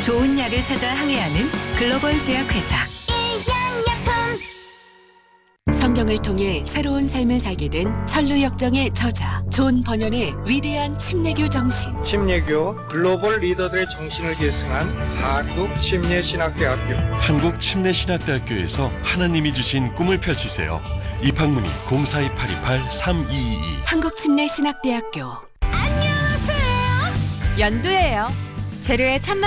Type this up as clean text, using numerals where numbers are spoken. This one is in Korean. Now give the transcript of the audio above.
좋은 약을 찾아 항해하는 글로벌 제약회사. 성경을 통해 새로운 삶을 살게 된 천루역정의 저자 존 번연의 위대한 침례교 정신. 침례교 글로벌 리더들의 정신을 계승한 한국침례신학대학교. 한국침례신학대학교에서 하나님이 주신 꿈을 펼치세요. 입학문의 042-828-3222. 한국침례신학대학교. 연두예요. 재료에